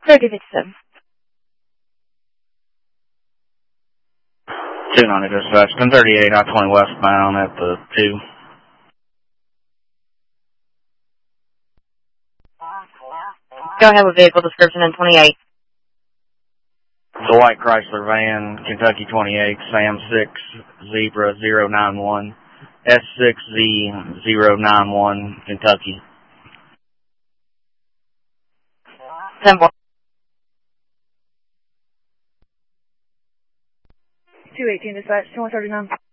3057. 290 dispatch, 1038, I-20 westbound at the 2. Go ahead with vehicle description in 28. It's a white Chrysler van, Kentucky 28, Sam 6, Zebra 091, S6Z 091, Kentucky. 10-4. 218 dispatch, 2139.